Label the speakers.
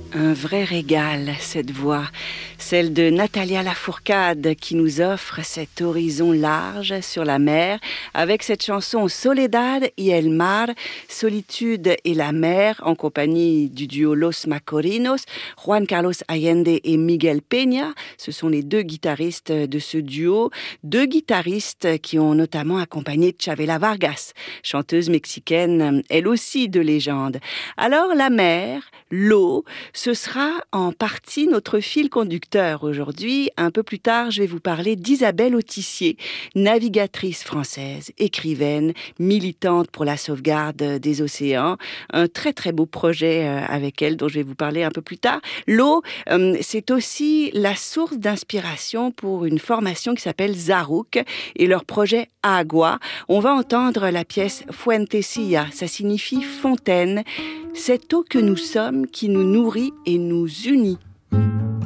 Speaker 1: Un vrai régal, cette voix, celle de Natalia Lafourcade qui nous offre cet horizon large sur la mer avec cette chanson Soledad y el mar, Solitude et la mer en compagnie du duo Los Macorinos, Juan Carlos Allende et Miguel Peña. Ce sont les deux guitaristes de ce duo, deux guitaristes qui ont notamment accompagné Chavela Vargas, chanteuse mexicaine, elle aussi de légende. Alors la mer, l'eau, ce sera en partie notre fil conducteur aujourd'hui. Un peu plus tard, je vais vous parler d'Isabelle Autissier, navigatrice française, écrivaine, militante pour la sauvegarde des océans. Un très très beau projet avec elle dont je vais vous parler un peu plus tard. L'eau, c'est aussi la source d'inspiration pour une formation qui s'appelle Zarouk et leur projet Agua. On va entendre la pièce Fuentecilla, ça signifie fontaine. Cette eau que nous sommes qui nous nourrit et nous unit.